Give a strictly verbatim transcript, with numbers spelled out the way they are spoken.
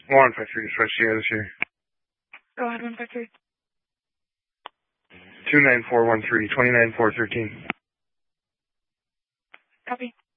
one five three, switch to the other here. Go ahead, one five three. two nine four one three, two nine four one three. Copy.